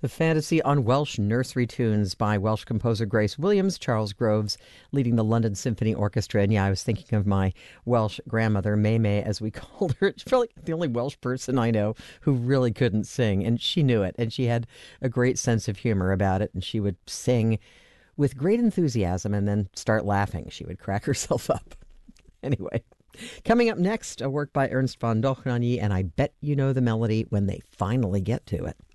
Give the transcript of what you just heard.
The fantasy on Welsh nursery tunes by Welsh composer Grace Williams, Charles Groves leading the London Symphony Orchestra. And yeah, I was thinking of my Welsh grandmother, May May, as we called her. She's probably the only Welsh person I know who really couldn't sing, and she knew it. And she had a great sense of humor about it, and she would sing with great enthusiasm and then start laughing. She would crack herself up. Anyway, coming up next, a work by Ernst von Dohnanyi, and I bet you know the melody when they finally get to it.